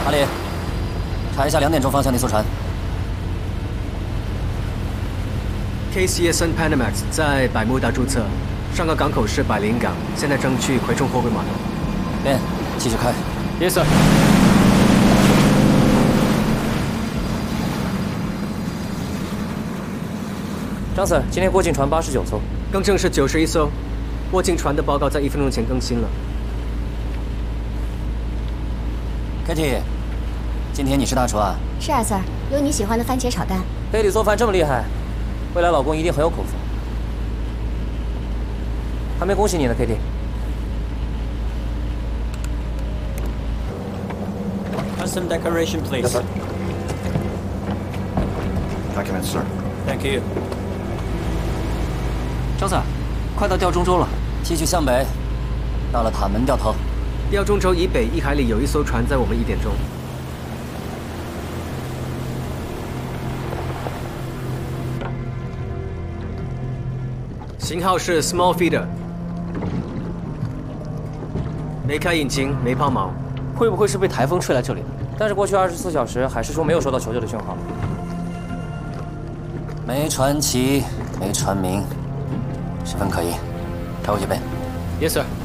查理，查一下2点钟方向那艘船。 KCSN Panamax 在百慕达注册，上个港口是百灵港，现在正去葵涌货柜码头。 Ben，继续开。 Yes sir。张 Sir， 今天过境船89艘， 更正是91艘。过境船的报告在1分钟前更新了。 Kitty， 今天你是大厨啊？ 是啊 ，Sir， 有你喜欢的番茄炒蛋。 贝里做饭这么厉害，未来老公一定很有口福。还没恭喜你呢 ，Kitty。 Custom decoration, please. Yes, sir. Documents, sir. Thank you. 张 Sir， 快到吊钟洲了， 继续向北，到了塔门掉头。 吊钟洲以北1海里有一艘船在我们1点钟。型号是 Small Feeder， 没开引擎，没抛锚。 会不会是被台风吹来这里的？但是过去24小时，海事说没有收到求救的讯号。 没船旗，没船名，十分可疑。开过去呗。 Yes, sir.